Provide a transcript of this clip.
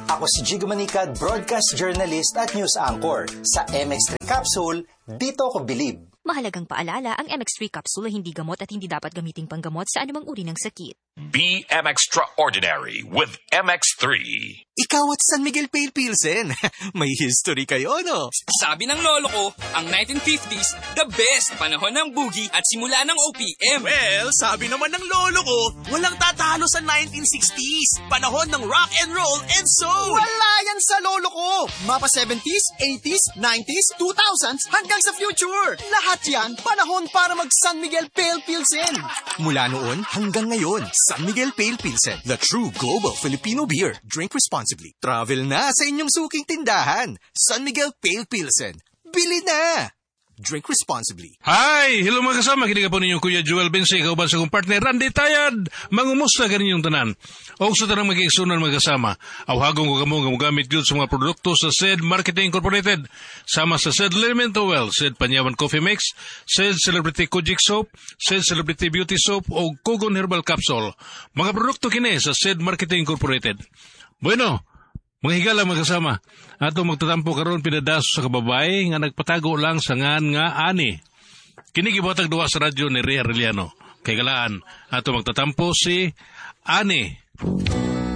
Ako si Jigo Manicad, broadcast journalist at news anchor. Sa MX3 Capsule, dito ako bilib. Mahalagang paalala, ang MX3 capsule ay hindi gamot at hindi dapat gamiting panggamot sa anumang uri ng sakit. Be extraordinary with MX3. Ikaw at San Miguel Pale Pilsen. May history kayo, no? Sabi ng lolo ko, ang 1950s, the best panahon ng boogie at simula ng OPM. Well, sabi naman ng lolo ko, walang tatalo sa 1960s. Panahon ng rock and roll and soul. Wala yan sa lolo ko. Mapa 70s, 80s, 90s, 2000s, hanggang sa future. Lahat yan, panahon para mag San Miguel Pale Pilsen. Mula noon hanggang ngayon, San Miguel Pale Pilsen, the true global Filipino beer. Drink responsibly. Travel na sa inyong suking tindahan. San Miguel Pale Pilsen. Bili na! Drink responsibly. Hi! Hello mga kasama. Kiniga po ninyong Kuya Joel Bense, kauban sa kong partner Randy Tayad. Mangumusta ka ninyong tanan. O sa tanang mag-iigsunan mga kasama. Awhagong ko kamo gamit yun sa mga produkto sa SED Marketing Incorporated. Sama sa SED Liment Oil, SED Panyawan Coffee Mix, SED Celebrity Kojic Soap, SED Celebrity Beauty Soap o Kogon Herbal Capsule. Mga produkto kini sa SED Marketing Incorporated. Bueno, mga higala mga kasama, ato magtatampo karon pinadaso sa kababay nga nagpatago lang sa ngan nga ani. Kinigibuhatag duwa sa radyo ni Ria Arellano. Kay galaan, ato magtatampo si Ani.